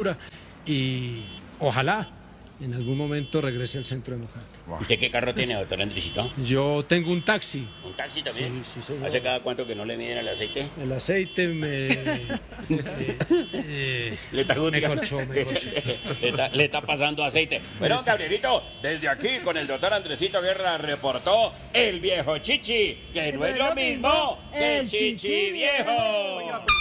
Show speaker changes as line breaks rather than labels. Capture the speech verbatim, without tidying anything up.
Buenaventura y ojalá en algún momento regrese al Centro Democrático.
¿Usted qué carro tiene, doctor Andresito?
Yo tengo un taxi.
¿Un taxi también?
Sí, sí, señor.
¿Hace cada cuánto que no le miden el aceite?
El aceite me... eh, eh,
Le está,
me corchó, me corchó.
le, está, le está pasando aceite. Bueno, Gabrielito, desde aquí con el doctor Andresito Guerra reportó el viejo chichi, que no es lo mismo que el chichi viejo.